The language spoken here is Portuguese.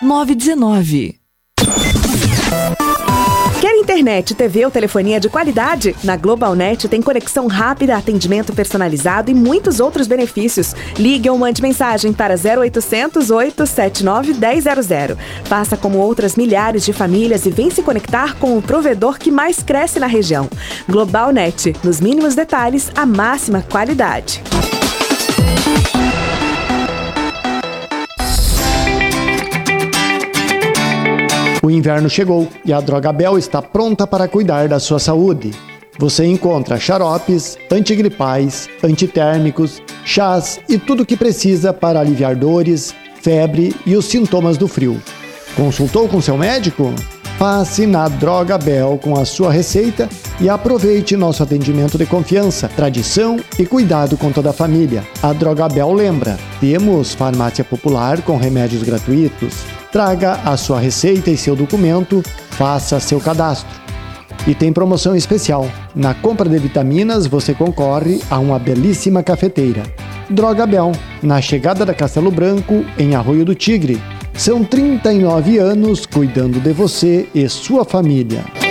919. Quer internet, TV ou telefonia de qualidade? Na GlobalNet tem conexão rápida, atendimento personalizado e muitos outros benefícios. Ligue ou mande mensagem para 0800 879 1000. Faça como outras milhares de famílias e vem se conectar com o provedor que mais cresce na região. GlobalNet, nos mínimos detalhes, a máxima qualidade. O inverno chegou e a Drogabel está pronta para cuidar da sua saúde. Você encontra xaropes, antigripais, antitérmicos, chás e tudo o que precisa para aliviar dores, febre e os sintomas do frio. Consultou com seu médico? Passe na Drogabel com a sua receita e aproveite nosso atendimento de confiança, tradição e cuidado com toda a família. A Drogabel lembra, temos farmácia popular com remédios gratuitos. Traga a sua receita e seu documento, faça seu cadastro. E tem promoção especial. Na compra de vitaminas, você concorre a uma belíssima cafeteira. Drogabel, na chegada da Castelo Branco, em Arroio do Tigre. São 39 anos cuidando de você e sua família.